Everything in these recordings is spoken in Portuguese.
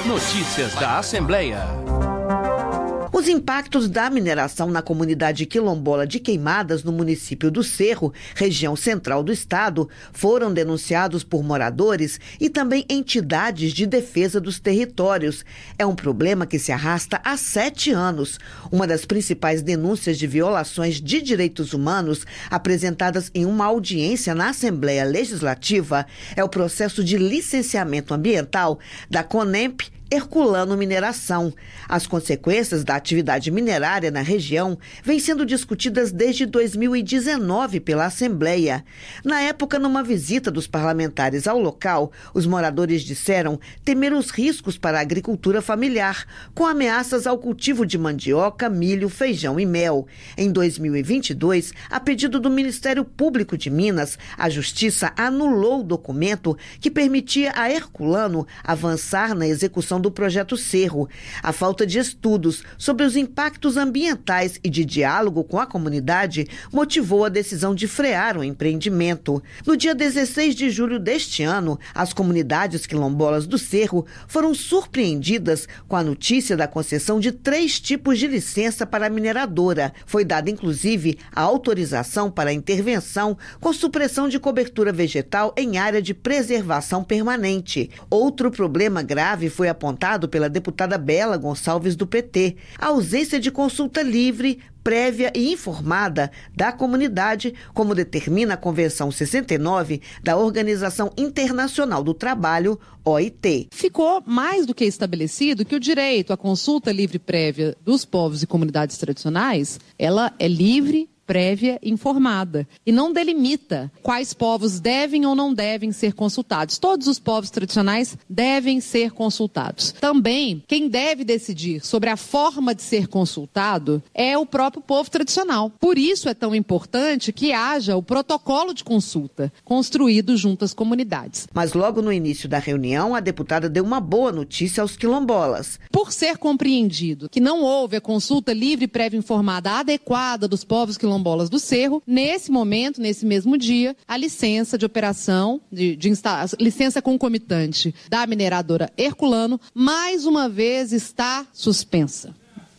Notícias da Assembleia. Os impactos da mineração na comunidade quilombola de Queimadas, no município do Cerro, região central do estado, foram denunciados por moradores e também entidades de defesa dos territórios. É um problema que se arrasta há 7 anos. Uma das principais denúncias de violações de direitos humanos apresentadas em uma audiência na Assembleia Legislativa é o processo de licenciamento ambiental da CONEMP Herculano Mineração. As consequências da atividade minerária na região vêm sendo discutidas desde 2019 pela Assembleia. Na época, numa visita dos parlamentares ao local, os moradores disseram temer os riscos para a agricultura familiar, com ameaças ao cultivo de mandioca, milho, feijão e mel. Em 2022, a pedido do Ministério Público de Minas, a Justiça anulou o documento que permitia a Herculano avançar na execução do projeto Cerro. A falta de estudos sobre os impactos ambientais e de diálogo com a comunidade motivou a decisão de frear o empreendimento. No dia 16 de julho deste ano, as comunidades quilombolas do Cerro foram surpreendidas com a notícia da concessão de 3 tipos de licença para a mineradora. Foi dada, inclusive, a autorização para a intervenção com supressão de cobertura vegetal em área de preservação permanente. Outro problema grave foi apontado pela deputada Bela Gonçalves do PT, a ausência de consulta livre, prévia e informada da comunidade, como determina a Convenção 69 da Organização Internacional do Trabalho, OIT. Ficou mais do que estabelecido que o direito à consulta livre prévia dos povos e comunidades tradicionais, ela é livre, prévia e informada, e não delimita quais povos devem ou não devem ser consultados. Todos os povos tradicionais devem ser consultados. Também, quem deve decidir sobre a forma de ser consultado é o próprio povo tradicional. Por isso é tão importante que haja o protocolo de consulta construído junto às comunidades. Mas logo no início da reunião, a deputada deu uma boa notícia aos quilombolas. Por ser compreendido que não houve a consulta livre, prévia e informada adequada dos povos quilombolas do Cerro, nesse momento, nesse mesmo dia, a licença de operação, licença concomitante da mineradora Herculano, mais uma vez está suspensa.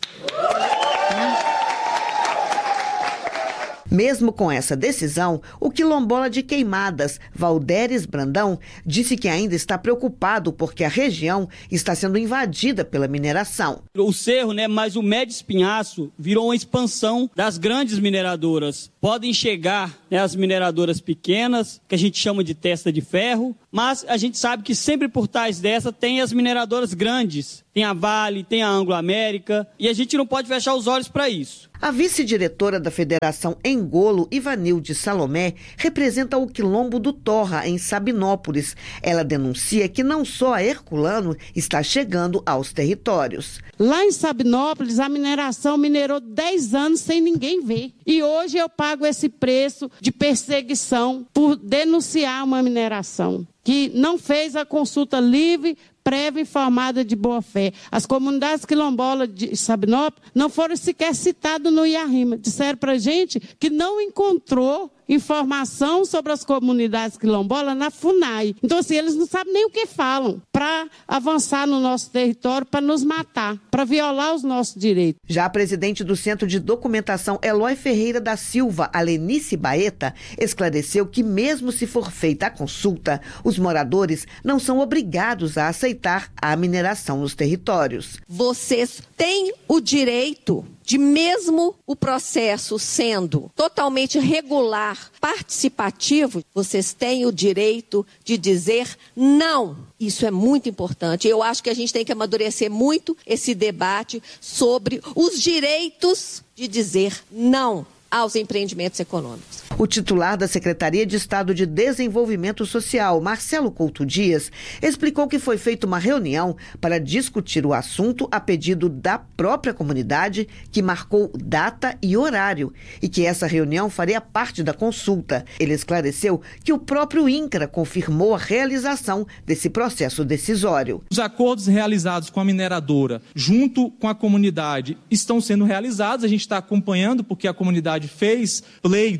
Mesmo com essa decisão, o quilombola de Queimadas, Valderes Brandão, disse que ainda está preocupado porque a região está sendo invadida pela mineração. O Cerro, mas o Médio Espinhaço virou uma expansão das grandes mineradoras. Podem chegar as mineradoras pequenas, que a gente chama de testa de ferro, mas a gente sabe que sempre por trás dessa tem as mineradoras grandes. Tem a Vale, tem a Anglo América, e a gente não pode fechar os olhos para isso. A vice-diretora da Federação Engolo, Ivanilde Salomé, representa o quilombo do Torra, em Sabinópolis. Ela denuncia que não só a Herculano está chegando aos territórios. Lá em Sabinópolis, a mineração minerou 10 anos sem ninguém ver. E hoje eu pago esse preço de perseguição por denunciar uma mineração que não fez a consulta livre, prévia informada de boa-fé. As comunidades quilombolas de Sabinópolis não foram sequer citadas no IARIMA. Disseram para a gente que não encontrou informação sobre as comunidades quilombolas na FUNAI. Então, assim, eles não sabem nem o que falam para avançar no nosso território, para nos matar, para violar os nossos direitos. Já a presidente do Centro de Documentação, Eloy Ferreira da Silva, Alenice Baeta, esclareceu que mesmo se for feita a consulta, os moradores não são obrigados a aceitar a mineração nos territórios. Vocês têm o direito de, mesmo o processo sendo totalmente regular, participativo, vocês têm o direito de dizer não. Isso é muito importante. Eu acho que a gente tem que amadurecer muito esse debate sobre os direitos de dizer não aos empreendimentos econômicos. O titular da Secretaria de Estado de Desenvolvimento Social, Marcelo Couto Dias, explicou que foi feita uma reunião para discutir o assunto a pedido da própria comunidade, que marcou data e horário, e que essa reunião faria parte da consulta. Ele esclareceu que o próprio INCRA confirmou a realização desse processo decisório. Os acordos realizados com a mineradora, junto com a comunidade, estão sendo realizados. A gente está acompanhando porque a comunidade fez pleitos a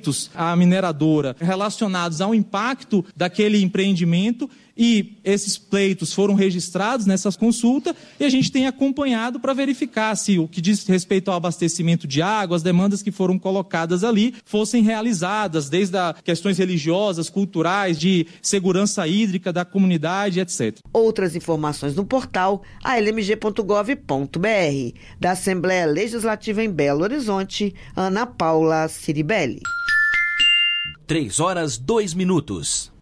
a mineradora relacionados ao impacto daquele empreendimento, e esses pleitos foram registrados nessas consultas e a gente tem acompanhado para verificar se o que diz respeito ao abastecimento de água, as demandas que foram colocadas ali fossem realizadas, desde as questões religiosas, culturais, de segurança hídrica da comunidade, etc. Outras informações no portal almg.gov.br. Da Assembleia Legislativa em Belo Horizonte, Ana Paula Ciribelli. 3 horas 2 minutos.